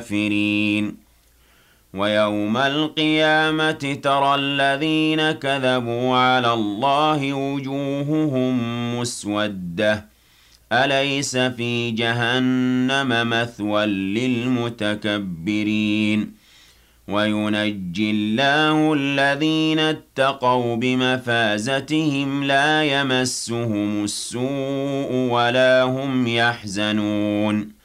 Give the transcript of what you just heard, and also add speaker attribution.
Speaker 1: الكافرين ويوم القيامة ترى الذين كذبوا على الله وجوههم مسودة أليس في جهنم مثوى للمتكبرين وينجي الله الذين اتقوا بمفازتهم لا يمسهم السوء ولا هم يحزنون